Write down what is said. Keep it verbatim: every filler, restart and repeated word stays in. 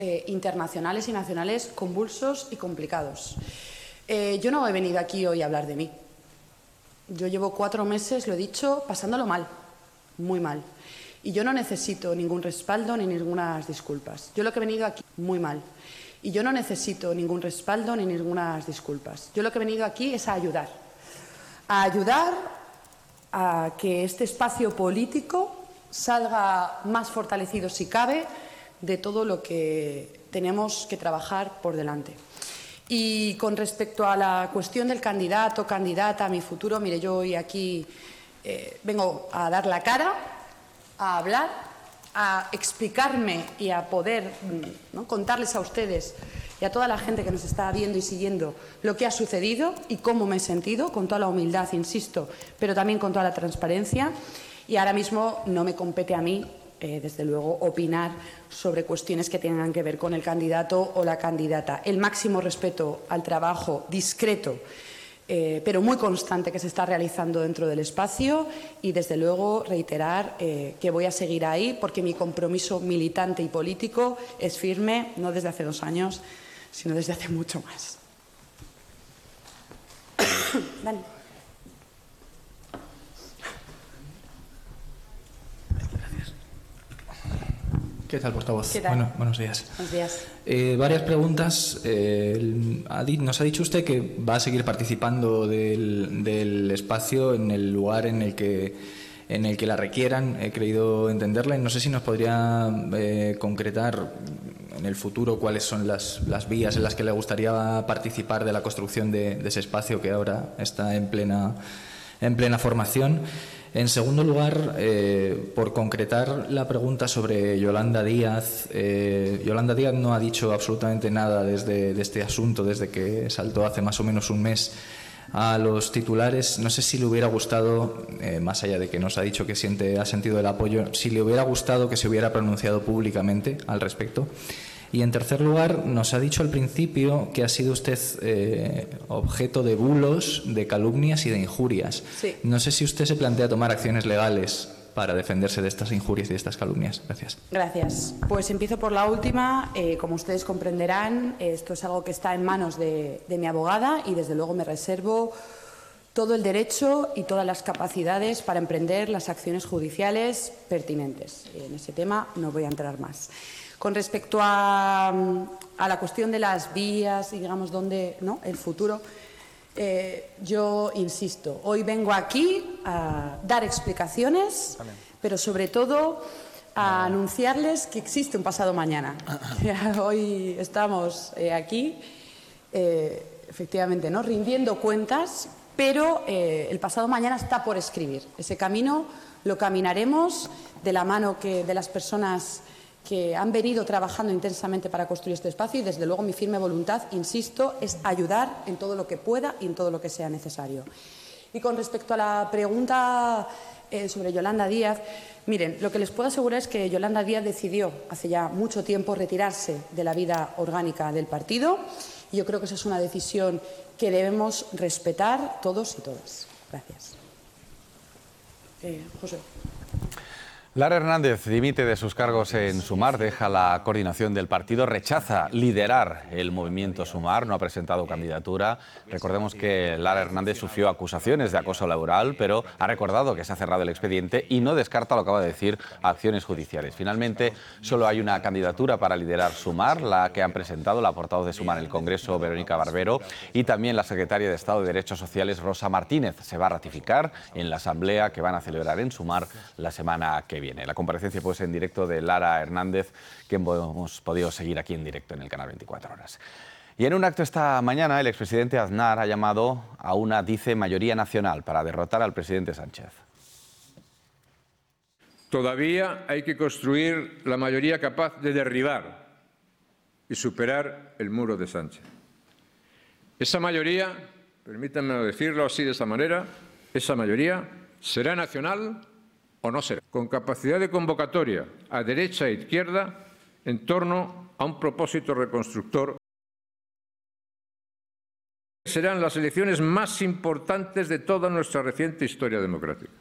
Eh, internacionales y nacionales convulsos y complicados. Eh, yo no he venido aquí hoy a hablar de mí. Yo llevo cuatro meses, lo he dicho, pasándolo mal, muy mal. Y yo no necesito ningún respaldo ni ninguna disculpas. Yo lo que he venido aquí, muy mal. Y yo no necesito ningún respaldo ni ninguna disculpas. Yo lo que he venido aquí es a ayudar. A ayudar a que este espacio político salga más fortalecido, si cabe, de todo lo que tenemos que trabajar por delante. Y con respecto a la cuestión del candidato, candidata, a mi futuro, mire, yo hoy aquí eh, vengo a dar la cara, a hablar, a explicarme y a poder, ¿no?, contarles a ustedes y a toda la gente que nos está viendo y siguiendo lo que ha sucedido y cómo me he sentido, con toda la humildad, insisto, pero también con toda la transparencia. Y ahora mismo no me compete a mí, Eh, desde luego, opinar sobre cuestiones que tengan que ver con el candidato o la candidata. El máximo respeto al trabajo discreto, eh, pero muy constante, que se está realizando dentro del espacio, y, desde luego, reiterar eh, que voy a seguir ahí porque mi compromiso militante y político es firme, no desde hace dos años, sino desde hace mucho más. Dani. ¿Qué tal, portavoz? ¿Qué tal? Bueno, buenos días. Buenos días. Eh, varias preguntas. Eh, ha di- nos ha dicho usted que va a seguir participando del, del espacio en el lugar en el que en el que la requieran. He creído entenderla. No sé si nos podría eh, concretar en el futuro cuáles son las, las vías en las que le gustaría participar de la construcción de, de ese espacio que ahora está en plena, en plena formación. En segundo lugar, eh, por concretar la pregunta sobre Yolanda Díaz. Eh, Yolanda Díaz no ha dicho absolutamente nada desde de este asunto, desde que saltó hace más o menos un mes a los titulares. No sé si le hubiera gustado, eh, más allá de que nos ha dicho que siente, ha sentido el apoyo, si le hubiera gustado que se hubiera pronunciado públicamente al respecto. Y, en tercer lugar, nos ha dicho al principio que ha sido usted eh, objeto de bulos, de calumnias y de injurias. Sí. No sé si usted se plantea tomar acciones legales para defenderse de estas injurias y de estas calumnias. Gracias. Gracias. Pues empiezo por la última. Eh, como ustedes comprenderán, esto es algo que está en manos de, de mi abogada y, desde luego, me reservo todo el derecho y todas las capacidades para emprender las acciones judiciales pertinentes. En ese tema no voy a entrar más. Con respecto a, a la cuestión de las vías y, digamos, dónde, ¿no?, el futuro, eh, yo insisto, hoy vengo aquí a dar explicaciones, pero sobre todo a anunciarles que existe un pasado mañana. Hoy estamos eh, aquí, eh, efectivamente, ¿no?, rindiendo cuentas, pero eh, el pasado mañana está por escribir. Ese camino lo caminaremos de la mano que, de las personas que han venido trabajando intensamente para construir este espacio, y, desde luego, mi firme voluntad, insisto, es ayudar en todo lo que pueda y en todo lo que sea necesario. Y con respecto a la pregunta eh, sobre Yolanda Díaz, miren, lo que les puedo asegurar es que Yolanda Díaz decidió hace ya mucho tiempo retirarse de la vida orgánica del partido, y yo creo que esa es una decisión que debemos respetar todos y todas. Gracias. Eh, José. Lara Hernández dimite de sus cargos en Sumar, deja la coordinación del partido, rechaza liderar el movimiento Sumar, no ha presentado candidatura. Recordemos que Lara Hernández sufrió acusaciones de acoso laboral, pero ha recordado que se ha cerrado el expediente y no descarta, lo acaba de decir, acciones judiciales. Finalmente, solo hay una candidatura para liderar Sumar, la que han presentado la portavoz de Sumar en el Congreso, Verónica Barbero, y también la secretaria de Estado de Derechos Sociales, Rosa Martínez. Se va a ratificar en la asamblea que van a celebrar en Sumar la semana que viene. La comparecencia pues en directo de Lara Hernández, que hemos podido seguir aquí en directo en el canal veinticuatro horas. Y en un acto esta mañana, el expresidente Aznar ha llamado a una, dice, mayoría nacional para derrotar al presidente Sánchez. Todavía hay que construir la mayoría capaz de derribar y superar el muro de Sánchez. Esa mayoría, permítanme decirlo así, de esa manera, esa mayoría será nacional o no será, con capacidad de convocatoria a derecha e izquierda en torno a un propósito reconstructor. Serán las elecciones más importantes de toda nuestra reciente historia democrática.